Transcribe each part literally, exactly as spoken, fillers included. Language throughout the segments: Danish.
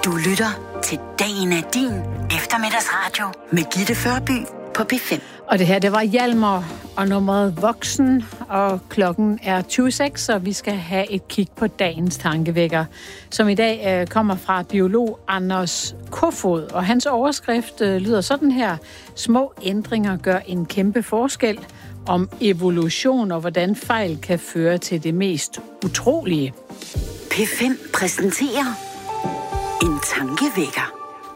Du lytter til Dagen er din eftermiddagsradio med Gitte Førby på P fem. Og det her, det var Hjalmar og nummeret Voksen, og klokken er tyve seks, og vi skal have et kig på dagens tankevækker, som i dag øh, kommer fra biolog Anders Kofod, og hans overskrift øh, lyder sådan her: Små ændringer gør en kæmpe forskel, om evolution og hvordan fejl kan føre til det mest utrolige. P fem præsenterer en tankevækker.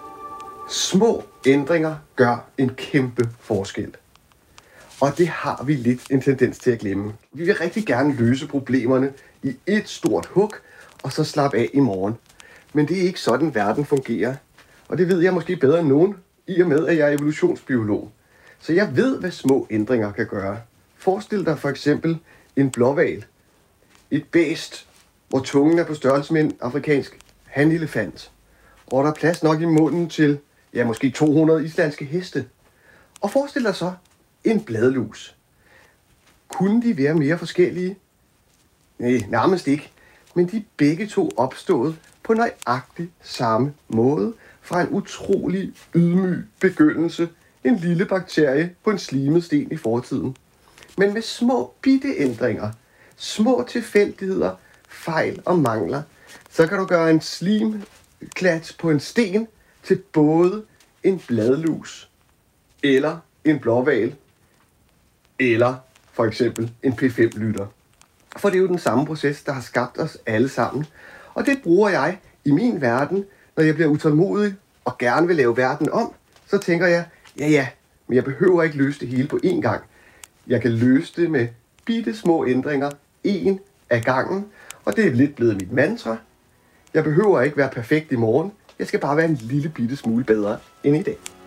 Små ændringer gør en kæmpe forskel. Og det har vi lidt en tendens til at glemme. Vi vil rigtig gerne løse problemerne i et stort hug, og så slappe af i morgen. Men det er ikke sådan, verden fungerer. Og det ved jeg måske bedre end nogen, i og med, at jeg er evolutionsbiolog. Så jeg ved, hvad små ændringer kan gøre. Forestil dig for eksempel en blåhval. Et bæst, hvor tungen er på størrelse med en afrikansk hanelefant. Og der er plads nok i munden til, ja, måske to hundrede islandske heste. Og forestil dig så en bladlus. Kunne de være mere forskellige? Nej, nærmest ikke. Men de er begge to opstået på nøjagtig samme måde fra en utrolig ydmyg begyndelse. En lille bakterie på en slimet sten i fortiden. Men med små bitte ændringer, små tilfældigheder, fejl og mangler, så kan du gøre en slimklat på en sten til både en bladlus, eller en blåhval, eller for eksempel en P fem lytter. For det er jo den samme proces, der har skabt os alle sammen. Og det bruger jeg i min verden, når jeg bliver utålmodig og gerne vil lave verden om. Så tænker jeg, ja ja, men jeg behøver ikke løse det hele på én gang. Jeg kan løse det med bitte små ændringer, en af gangen. Og det er lidt blevet mit mantra. Jeg behøver ikke være perfekt i morgen. Jeg skal bare være en lille bitte smule bedre end i dag.